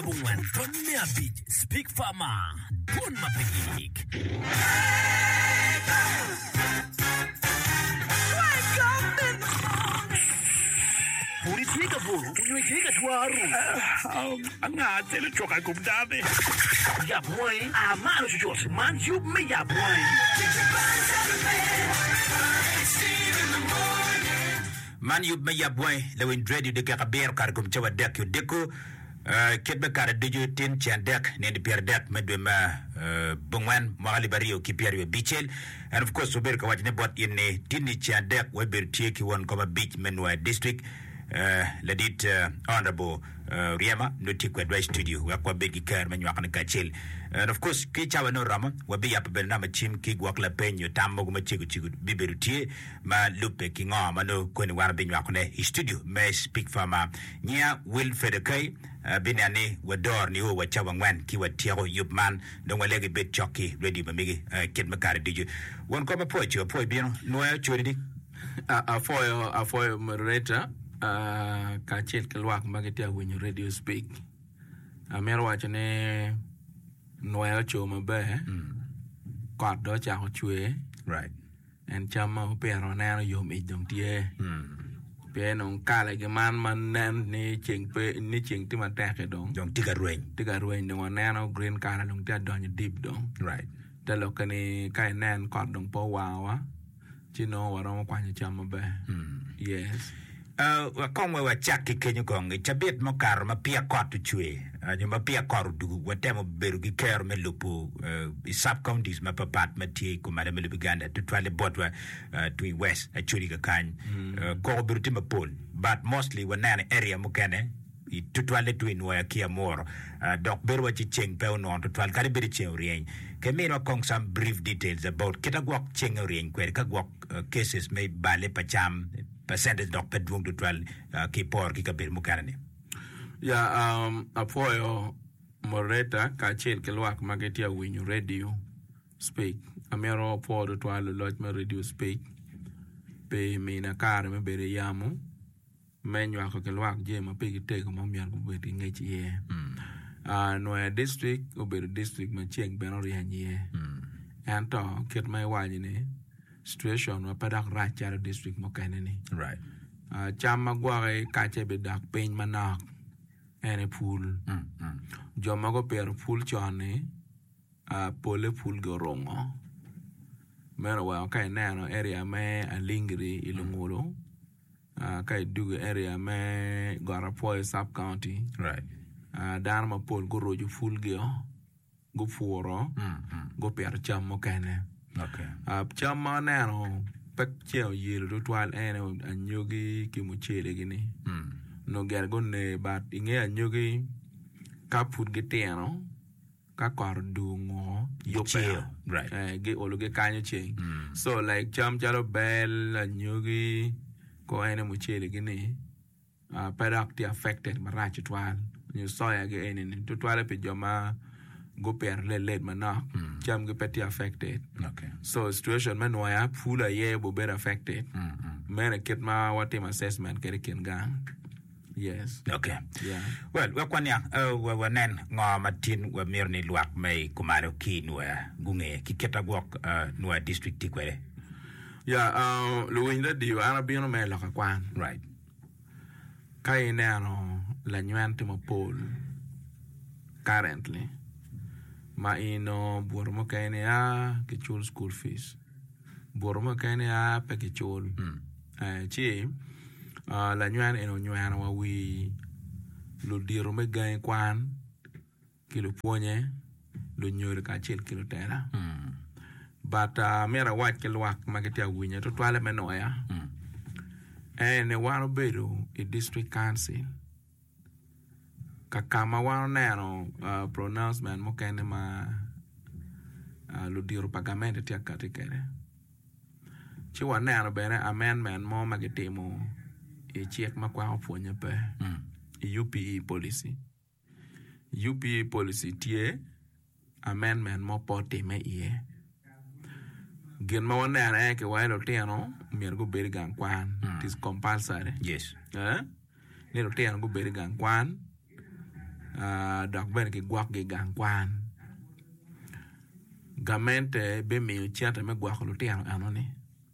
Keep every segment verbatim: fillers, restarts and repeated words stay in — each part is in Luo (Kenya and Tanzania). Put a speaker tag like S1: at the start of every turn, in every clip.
S1: Bungan Tonya Beach Speak Farmer Bon Mapik Puri tiga buru, unwe tiga tuaru.
S2: Anga tele choka kumdane.
S1: Ya boy, amaro chos man you me ya boy.
S3: Man you me ya boy, le win dread de karaber kar kum chawa dek yo deko. Ketbe kar dejo tin chan dek ne de pier dek medwema bungwan mahali bario ki pier yo bichel. And of course sober ka wajne bot in ne tini chan dek we ber tie ki won koma beach menwa district. Uh, ledit uh, honorable uh, Riema no tikwa dry studio wakwa begi kar manyo akana kachil and of course ki chawa no rama wabi yapa bel nama chim ki wakla penyo tammo guma chigu chigu biberutie ma lupe ki ngoma no kweni wana binyo akane hi studio me speak fama nya will fedekai uh, binane wador ni ho wachawa ngwan ki watiago yupman dongwa legi bet choki ready mamigi uh, kid makari diju wan koma pochi wa poi bino noya chori dik
S4: afoyo afoyo moderator Uh, kachil kelwak magiti awinyo radio speak amero wacho ne noel choma be mm. Kod do cha chwe
S3: right
S4: en chama opero na yom idong tie mm. Pe non kala ge man man nen ni ching pe ni ching ti man tek dong
S3: dong tiga ruin
S4: tiga ruin dong na green kala dong ta don deep dong
S3: right
S4: ta lokani kai nen kod dong po wawa chino waro kwa ni chama be mm. Yes.
S3: Uh, wakongwe wa chaki kenyu konge chabit mokar ma pia kotu chwe uh, ma pia koru dugu watemo beru gi ker me lupu uh, sub counties ma papat ma tie kumare me lubiganda to twale botwa uh, to west a churi ka kan mm. uh, ko beru tima pol but mostly wanana area mukane i to twale to inwa kia more uh, dok beru wa chicheng pe on to twale kari beru cheng rien kemino kong some brief details about kita gwak cheng rien kwer ka gwak uh, cases may bale pacham percentage dok pedwong to twelve uh, ki por ki kabir mukarane
S4: ya um apoyo moreta ka chel ke lwak mageti awinyo radio speak amero por to twelve lodge ma radio speak pe mina kar me bere yamu menyo ko ke lwak je ma pe te ko mamiar ko beti ngechi ye mm. uh, no district o bere district ma cheng beno rianye mm. Anto ket mai wajine situation wa padak rachar district mo kaneni
S3: right
S4: uh, chama gware kache be dak pein manak ene pool mm, mm. Joma go per pool chone uh, pole pool gorongo mero wa kai nano area me alingri ilungolo mm. uh, kai dugu area me Garapoy sub county
S3: right
S4: uh, dan ma pol go roju pool gyo go furo mm, mm. Go per chamo kane
S3: okay
S4: uh, chama nano pek cheo yil ritual ene anyogi kimuchele gini mm. No ger gonne bat inge anyogi ka put getiano ka kor dungo yopel
S3: right
S4: eh ge ologe kanyo che mm. So like cham chalo bel anyogi ko ene muchele gini uh, perak ti affected marach twal you saw ya ge ene to twale pe joma go per le led mana mm. Jam ge peti affected
S3: okay
S4: so situation man waya pula ye bo better affected mm -hmm. Man get ma what team assessment get ken gang yes
S3: okay
S4: yeah
S3: well wa kwanya uh, wa wanen ngo matin wa mirni luak mai kumaro ki nwa gunge ki keta gok uh, nwa district tikwere
S4: yeah uh luinda di ana bino me la kwan
S3: right
S4: kai ne ano la nyante mo pol currently ma ino bormo kene a ke chul school fees bormo kene a pe ke chul mm. eh chi uh, la nywan eno nywan wa wi lo diro me gain kwan kilo ponye lo nyor ka chel kilo tera mm. But uh, mera wat ke lwak mageti awinya to twale menoya mm. Ene wano bedo i district council kakama wano nero uh, pronouncement mo kene ma uh, lo diro pagamento ti akati kere chi wan nero bene amendment mo magitimo e chiek makwa opuonye pe mm. I U P E policy U P E policy tie amendment mo potime iye gen ma wan nero eke wailo tiano mier go beri gang kwan mm. It is compulsory
S3: yes
S4: eh nero tiano go beri gang kwan uh, dok ben ki gwak gi gang kwan gamente be mi chiata me gwak lu tiano anoni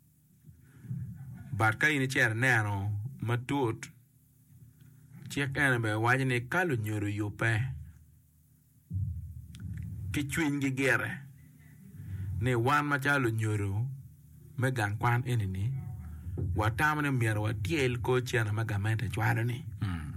S4: bat ka ini cher neno matut chiek ene be wajni kalu nyoro yupe ki chwiny gi gere ni wan machalo nyoro me gang kwan enini watamne mier watiel ko chiana me gamente chwalo ni
S3: Mm.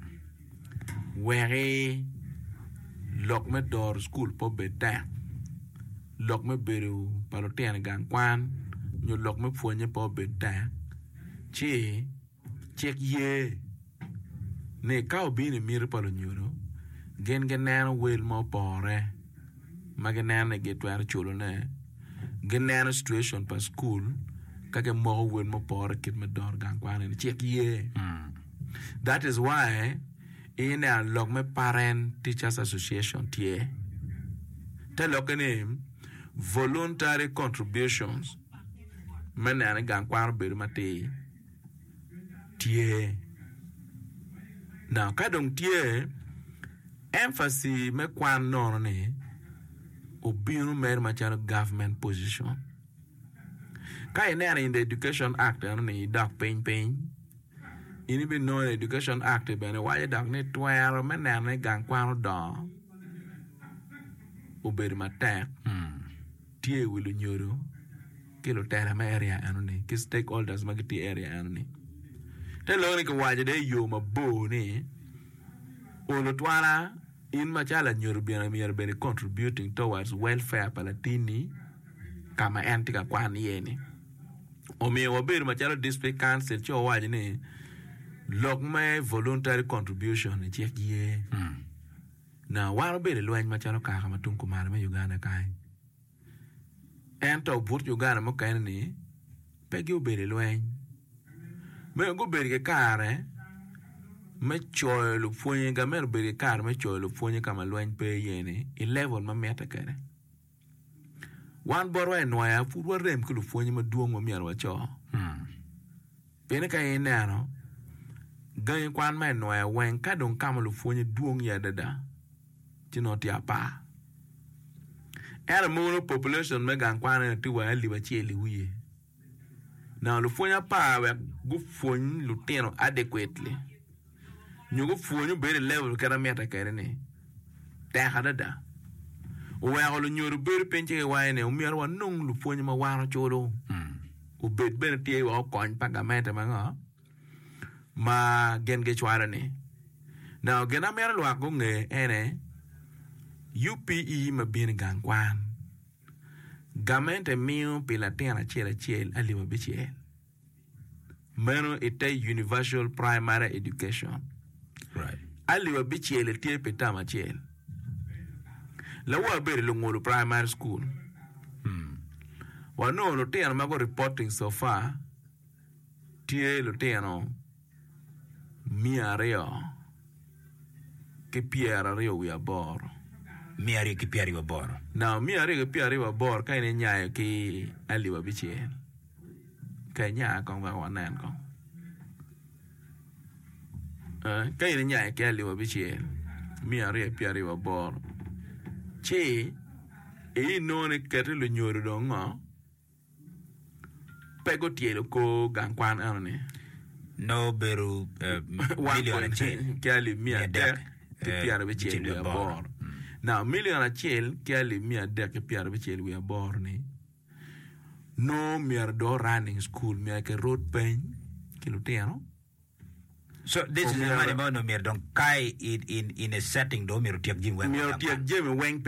S4: weri lok me dor school po beta lok me beru palotien gang kwan nyo lok me fuonye po beta chi chek ye ne ka obini mir palo nyuro gen gen neno wel mo pore ma gen neno ge twar chulo ne gen neno situation pa school ka ge mo wel mo pore kit me dor gang kwan ne chek ye
S3: Mm.
S4: that is why in a log me parent teachers association tie te log name voluntary contributions men an gang kwar be mate tie now ka dong tie emphasis me kwan no ne obinu mer ma charo government position ka in the education act ne dak pain pain ini be no education act be ne why dak ne twelve men ne gang kwaro do ober matek
S3: Mm.
S4: tie wilu nyoro kilo tera ma area anoni ki stakeholders magiti area anoni te lo ni ko waje de yo ma bo ni olo twala in ma chala nyoro bi na mier be contributing towards welfare palatini kama antika kwani yeni o mi ober ma chala district council cho waje ni log my voluntary contribution e check ye
S3: Mm.
S4: na waro bere lweny machalo kaka matunku mare me Uganda kai ento but Uganda mo kain ni pegi obere lweny me go bere ke kare me choyo lu fonye ga mer bere kare me choyo lu fonye kama lweny pe yene i level ma meta kare wan boro e noya furwa rem ku lu fonye maduong mo miar wacho
S3: Mm.
S4: pene ka ineno ganyi kwan me noya wen ka don kama lu fonye duong ya dada chino ti apa era mono population me gang kwana ti wa li ba cheli wiye na lu fonya pa we gu fon lu teno adequately nyu gu fonyu bere level kara meta kare ne ta hada da o wa lu nyuru bere penche wa ne o miar wa nung lu fonya ma waro cholo
S3: Mm.
S4: o bet bere ti wa kon pagamenta ma nga ma gen ge chwara ne na gena mer lu ko nge ene U P E ma bin gang kwan gamente miu pila tena chela chel aliwa bichel meno ite universal primary education
S3: Right.
S4: aliwa bichel tie petama chel la wa bere lo ngolo primary school
S3: Mm.
S4: wa no lo tena mago reporting so far tie lo tena mia reo ke piera reo we aboro
S3: Miari ki piari wa boro.
S4: na mi ari ke piari wa bor ka ne nyayo ki ali wa bichel ka nya ko ga wanan ko eh ka ne nyayo ki ali wa bichel mi ari piari wa bor chi e no ne kete lo nyoro do ngo pego tielo ko gang kwan ane
S3: No beru uh, million chain.
S4: ki ali mi
S3: Mia
S4: ade
S3: dek,
S4: ki
S3: eh,
S4: piari bichel
S3: bichel
S4: wa
S3: wa bor.
S4: bor now million achel ki ali mi ade ki piari bichel wa bor ni no mier do running school mier ke road pen kiluteno
S3: So this
S4: Oh,
S3: is the
S4: Mia-
S3: money mo no mir don kai in in in a setting do mir tiak jim wen.
S4: mier tiek jeme weng